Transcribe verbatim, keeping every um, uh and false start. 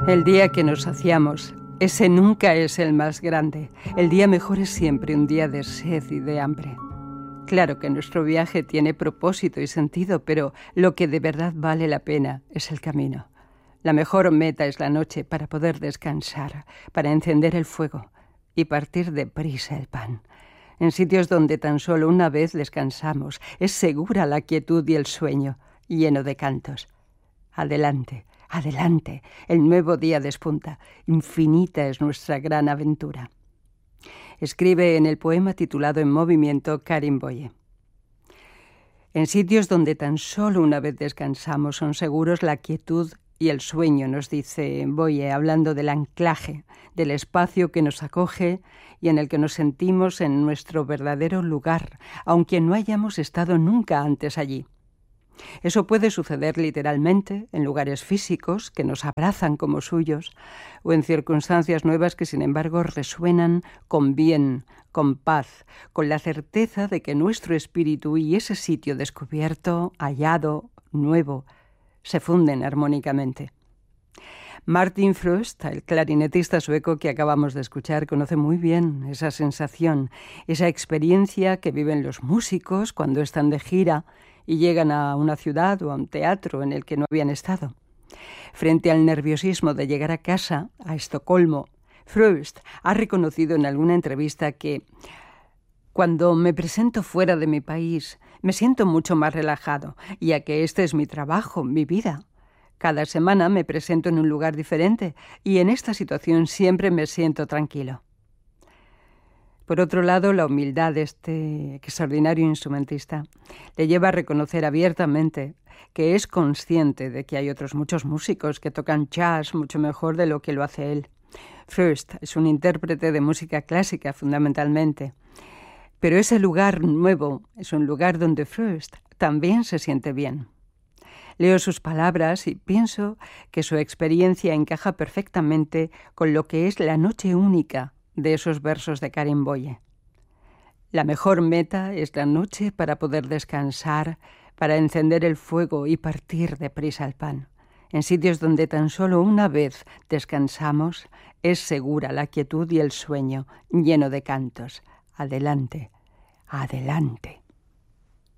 El día que nos saciamos, ese nunca es el más grande. El día mejor es siempre un día de sed y de hambre. Claro que nuestro viaje tiene propósito y sentido, pero lo que de verdad vale la pena es el camino. La mejor meta es la noche para poder descansar, para encender el fuego y partir deprisa el pan. En sitios donde tan solo una vez descansamos, es segura la quietud y el sueño, lleno de cantos. Adelante, adelante, el nuevo día despunta. Infinita es nuestra gran aventura. Escribe en el poema titulado En movimiento Karin Boye. En sitios donde tan solo una vez descansamos son seguros la quietud y el sueño, nos dice Boye, hablando del anclaje, del espacio que nos acoge y en el que nos sentimos en nuestro verdadero lugar, aunque no hayamos estado nunca antes allí. Eso puede suceder literalmente en lugares físicos que nos abrazan como suyos o en circunstancias nuevas que sin embargo resuenan con bien, con paz, con la certeza de que nuestro espíritu y ese sitio descubierto, hallado, nuevo, se funden armónicamente. Martin Fröst, el clarinetista sueco que acabamos de escuchar, conoce muy bien esa sensación, esa experiencia que viven los músicos cuando están de gira y llegan a una ciudad o a un teatro en el que no habían estado. Frente al nerviosismo de llegar a casa, a Estocolmo, Fröst ha reconocido en alguna entrevista que cuando me presento fuera de mi país me siento mucho más relajado, ya que este es mi trabajo, mi vida. Cada semana me presento en un lugar diferente y en esta situación siempre me siento tranquilo. Por otro lado, la humildad de este extraordinario instrumentista le lleva a reconocer abiertamente que es consciente de que hay otros muchos músicos que tocan jazz mucho mejor de lo que lo hace él. Fröst es un intérprete de música clásica fundamentalmente, pero ese lugar nuevo es un lugar donde Fröst también se siente bien. Leo sus palabras y pienso que su experiencia encaja perfectamente con lo que es la noche única de esos versos de Karin Boye. La mejor meta es la noche para poder descansar, para encender el fuego y partir deprisa al pan. En sitios donde tan solo una vez descansamos, es segura la quietud y el sueño, lleno de cantos. Adelante, adelante.